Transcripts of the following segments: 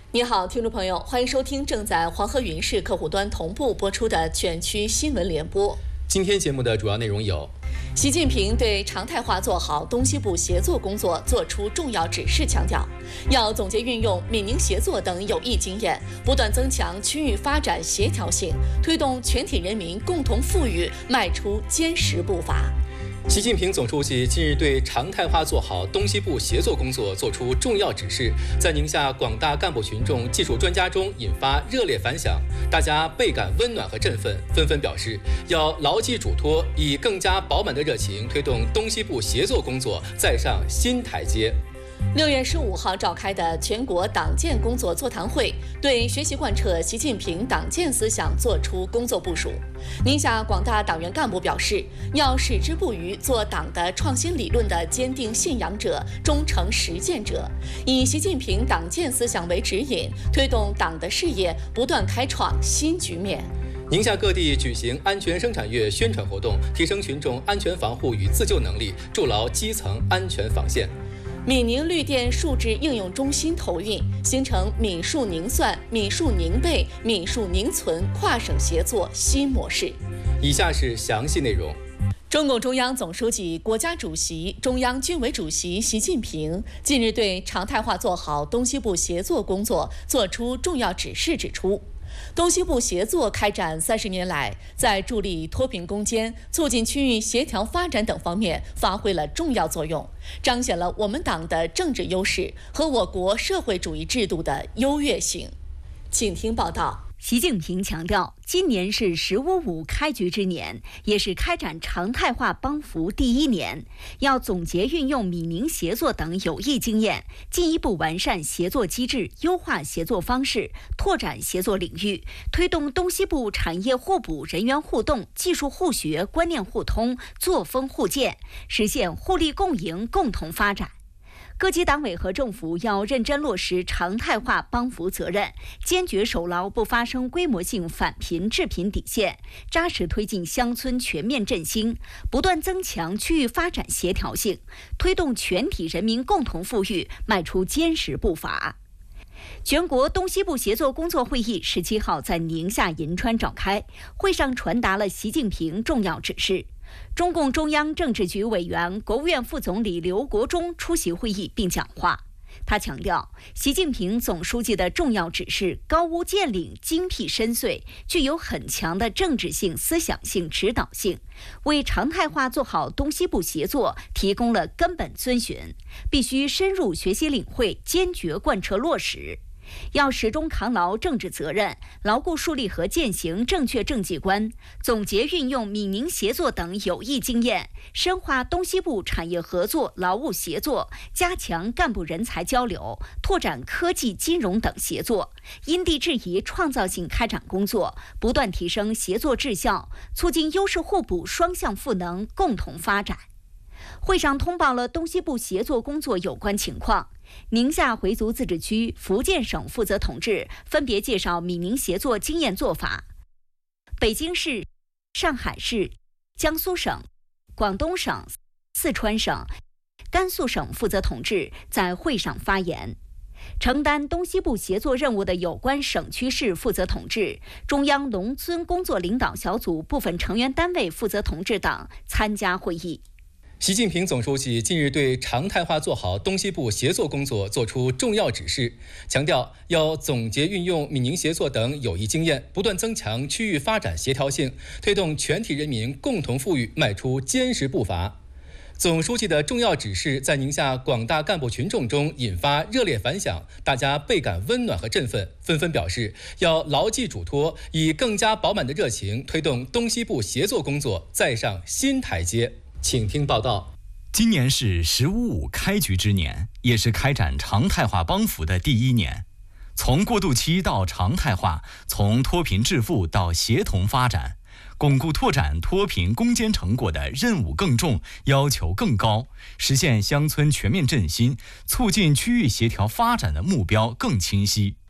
你好，听众朋友，欢迎收听正在黄河云视客户端同步播出的全区新闻联播。 今天节目的主要内容有： 习近平对常态化做好东西部协作工作作出重要指示，强调要总结运用闽宁协作等有益经验，不断增强区域发展协调性，推动全体人民共同富裕迈出坚实步伐。 习近平总书记近日对常态化做好东西部协作工作作出重要指示，在宁夏广大干部群众、技术专家中引发热烈反响，大家倍感温暖和振奋，纷纷表示要牢记嘱托，以更加饱满的热情推动东西部协作工作再上新台阶。 6月15号召开的全国党建工作座谈会，对学习贯彻习近平党建思想作出工作部署。宁夏广大党员干部表示，要矢志不渝，做党的创新理论的坚定信仰者、忠诚实践者，以习近平党建思想为指引，推动党的事业不断开创新局面。 宁夏各地举行安全生产月宣传活动，提升群众安全防护与自救能力，筑牢基层安全防线。 闽宁绿电数字应用中心投运，形成闽数宁算、闽数宁备、闽数宁存跨省协作新模式。 以下是详细内容。 中共中央总书记、国家主席、中央军委主席习近平近日对常态化做好东西部协作工作作出重要指示，指出，东西部协作开展30年来，在助力脱贫攻坚、促进区域协调发展等方面发挥了重要作用，彰显了我们党的政治优势和我国社会主义制度的优越性。请听报道。 习近平强调，今年是“15+5”开局之年，也是开展常态化帮扶第一年，要总结运用闽宁协作等有益经验，进一步完善协作机制，优化协作方式，拓展协作领域，推动东西部产业互补、人员互动、技术互学、观念互通、作风互鉴，实现互利共赢、共同发展。各级党委和政府要认真落实常态化帮扶责任，坚决守牢不发生规模性返贫致贫底线，扎实推进乡村全面振兴，不断增强区域发展协调性，推动全体人民共同富裕迈出坚实步伐。全国东西部协作工作会议17号在宁夏银川召开，会上传达了习近平重要指示。中共中央政治局委员、国务院副总理刘国中出席会议并讲话。他强调，习近平总书记的重要指示高屋建瓴、精辟深邃，具有很强的政治性、思想性、指导性，为常态化做好东西部协作提供了根本遵循，必须深入学习领会，坚决贯彻落实。要始终扛牢政治责任，牢固树立和践行正确政绩观，总结运用闽宁协作等有益经验，深化东西部产业合作、劳务协作，加强干部人才交流，拓展科技、金融等协作，因地制宜、创造性开展工作，不断提升协作质效，促进优势互补、双向赋能，共同发展。会上通报了东西部协作工作有关情况。宁夏回族自治区、福建省负责同志分别介绍闽宁协作经验做法。北京市、上海市、江苏省、广东省、四川省、甘肃省负责同志在会上发言。承担东西部协作任务的有关省区市负责同志、中央农村工作领导小组部分成员单位负责同志等参加会议。 习近平总书记近日对常态化做好东西部协作工作作出重要指示，强调要总结运用闽宁协作等有益经验，不断增强区域发展协调性，推动全体人民共同富裕迈出坚实步伐。总书记的重要指示在宁夏广大干部群众中引发热烈反响，大家倍感温暖和振奋，纷纷表示要牢记嘱托，以更加饱满的热情推动东西部协作工作再上新台阶。请听报道。 今年是“15+5”开局之年，也是开展常态化帮扶的第一年。从过渡期到常态化，从脱贫致富到协同发展，巩固拓展脱贫攻坚成果的任务更重，要求更高，实现乡村全面振兴，促进区域协调发展的目标更清晰。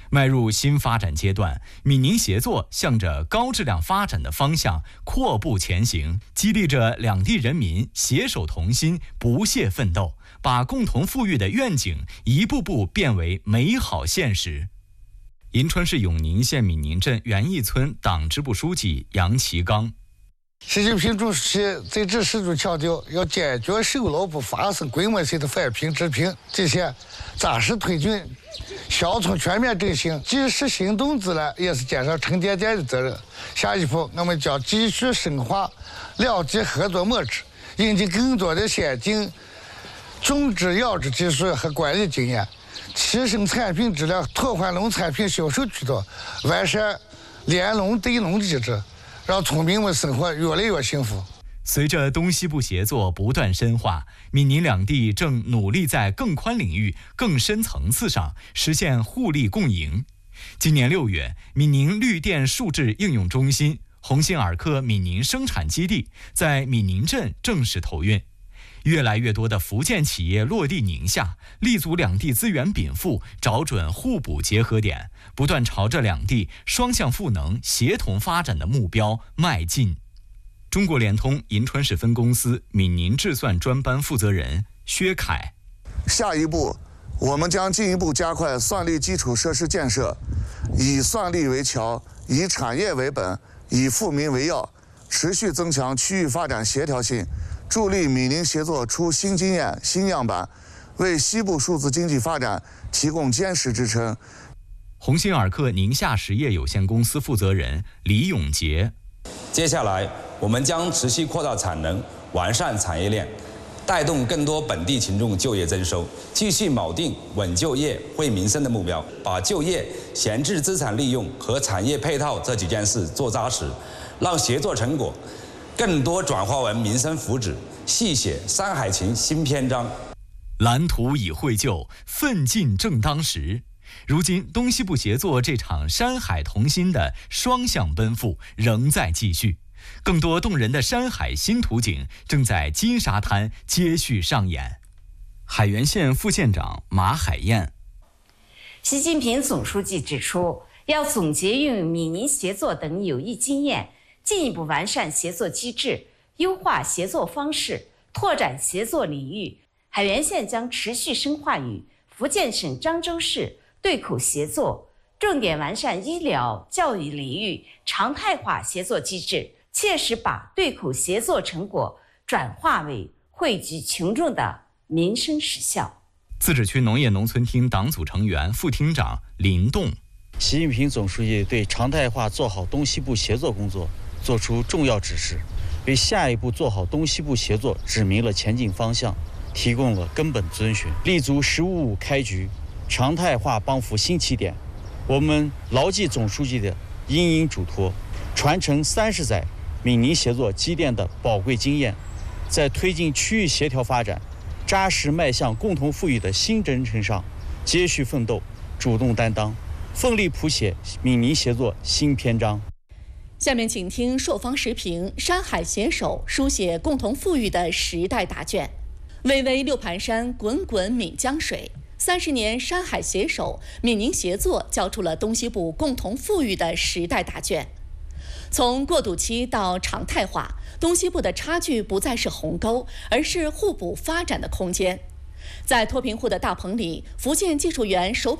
迈入新发展阶段，闽宁协作向着高质量发展的方向阔步前行，激励着两地人民携手同心、不懈奋斗，把共同富裕的愿景一步步变为美好现实。银川市永宁县闽宁镇园艺村党支部书记杨其刚。 习近平总书记在这时就强调，要坚决守牢不发生规模性的返贫致贫，这些扎实推进乡村全面振兴，既是行动自然，也是肩上沉甸甸的责任。下一步，我们将继续深化两地合作模式，引进更多的先进种植养殖技术和管理经验，提升产品质量，拓宽农产品销售渠道，完善联农对农机制，让村民们生活越来越幸福。 随着东西部协作不断深化，闽宁两地正努力在更宽领域、更深层次上实现互利共赢。今年6月，闽宁绿电数质应用中心、鸿星尔克闽宁生产基地在闽宁镇正式投运。越来越多的福建企业落地宁夏，立足两地资源禀赋，找准互补结合点，不断朝着两地双向赋能、协同发展的目标迈进。中国联通银川市分公司闽宁智算专班负责人薛凯： 下一步，我们将进一步加快算力基础设施建设，以算力为桥，以产业为本，以富民为要，持续增强区域发展协调性，助力闽宁协作出新经验、新样板，为西部数字经济发展提供坚实支撑。 鸿星尔克宁夏实业有限公司负责人李永杰： 接下来，我们将持续扩大产能，完善产业链，带动更多本地群众就业增收，继续锚定稳就业、惠民生的目标，把就业、闲置资产利用和产业配套这几件事做扎实，让协作成果更多转化为民生福祉，细写山海情新篇章。 蓝图已绘就，奋进正当时。如今，东西部协作这场山海同心的双向奔赴仍在继续，更多动人的山海新图景正在金沙滩接续上演。海原县副县长马海燕： 习近平总书记指出，要总结运用闽宁协作等有益经验，进一步完善协作机制，优化协作方式，拓展协作领域。海原县将持续深化与福建省漳州市对口协作，重点完善医疗、教育领域常态化协作机制，切实把对口协作成果转化为惠及群众的民生实效。 自治区农业农村厅党组成员、副厅长林栋： 习近平总书记对常态化做好东西部协作工作作出重要指示，为下一步做好东西部协作指明了前进方向，提供了根本遵循，立足“15+5”开局，常态化帮扶新起点。我们牢记总书记的殷殷嘱托，传承30载闽宁协作积淀的宝贵经验，在推进区域协调发展、扎实迈向共同富裕的新征程上接续奋斗，主动担当，奋力谱写闽宁协作新篇章。 下面请听朔方时评：山海携手，书写共同富裕的时代答卷。巍巍六盘山，滚滚闽江水。30年山海携手，闽宁协作交出了东西部共同富裕的时代答卷。从过渡期到常态化，东西部的差距不再是鸿沟，而是互补发展的空间。在脱贫户的大棚里，福建技术员手